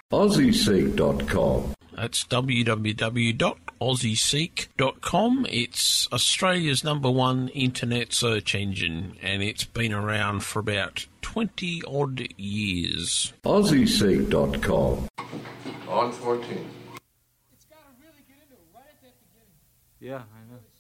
AussieSeek.com. That's www.aussieseek.com. It's Australia's #1 internet search engine, and it's been around for about 20-odd years. AussieSeek.com. On 14. It's got to really get into it right at that beginning. Yeah, I know.